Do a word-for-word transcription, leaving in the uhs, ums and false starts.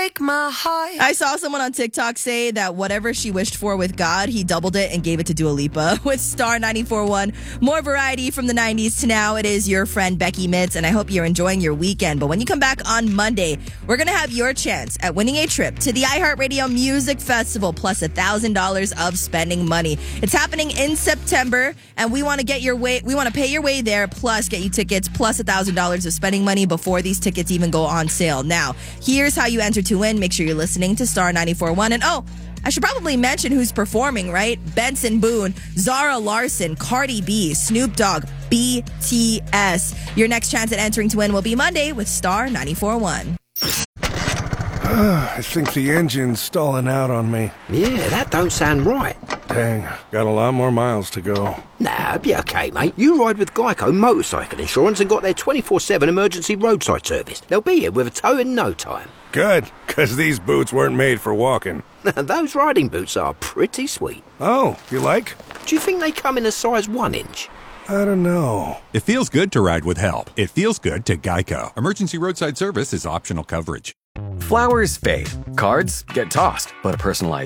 break my heart. I saw someone on TikTok say that whatever she wished for with God, he doubled it and gave it to Dua Lipa. With Star ninety-four point one, more variety from the nineties to now. It is your friend Becky Mitz, and I hope you're enjoying your weekend. But when you come back on Monday, we're going to have your chance at winning a trip to the iHeartRadio Music Festival plus one thousand dollars of spending money. It's happening in September, and we want to get your way. We want to pay your way there, plus get you tickets, plus one thousand dollars of spending money before these tickets even go on sale. Now, here's how you enter to win. Make sure you're listening to Star ninety-four point one. And oh, I should probably mention who's performing, right? Benson Boone, Zara Larson, Cardi B, Snoop Dogg, B T S. Your next chance at entering to win will be Monday with Star ninety-four point one. I think the engine's stalling out on me. Yeah, that don't sound right. Dang, got a lot more miles to go. Nah, it'll be okay, mate. You ride with Geico Motorcycle Insurance and got their twenty-four seven emergency roadside service. They'll be here with a tow in no time. Good, because these boots weren't made for walking. Those riding boots are pretty sweet. Oh, you like? Do you think they come in a size one inch? I don't know. It feels good to ride with help. It feels good to Geico. Emergency roadside service is optional coverage. Flowers fade. Cards get tossed. But a personalized